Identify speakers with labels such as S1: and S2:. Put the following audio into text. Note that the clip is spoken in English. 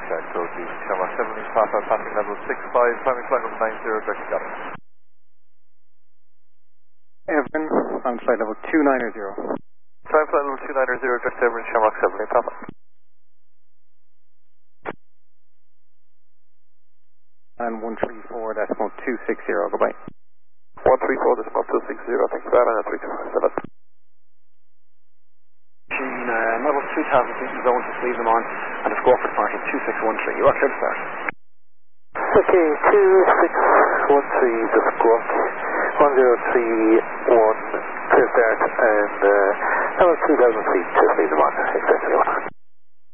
S1: check, code to Shamrock 7, Papa, passing level 65, climbing flight level 90, direct Scotland.
S2: Evan, on flight level 290.
S1: Climb flight level 290, direct Evan, Shamrock 7, Papa.
S2: And 134.260, goodbye.
S1: 134.260, thanks for that, and 3257.
S2: Level 2000 feet in zone, just leave them on, and just go up for departure 2613. You are clear to start.
S1: Okay, 2613, just go up, 1031, clear start, and level 2000 feet, just leave them on, exactly.